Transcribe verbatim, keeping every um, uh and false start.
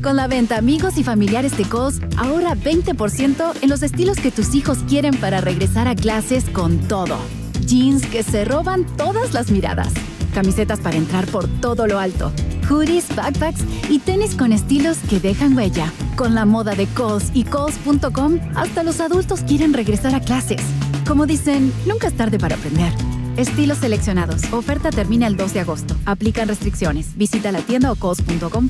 Con la venta amigos y familiares de Kohl's, ahorra veinte por ciento en los estilos que tus hijos quieren para regresar a clases con todo. Jeans que se roban todas las miradas. Camisetas para entrar por todo lo alto. Hoodies, backpacks y tenis con estilos que dejan huella. Con la moda de Kohl's y Kohl's punto com, hasta los adultos quieren regresar a clases. Como dicen, nunca es tarde para aprender. Estilos seleccionados. Oferta termina el dos de agosto. Aplican restricciones. Visita la tienda o Kohl's punto com.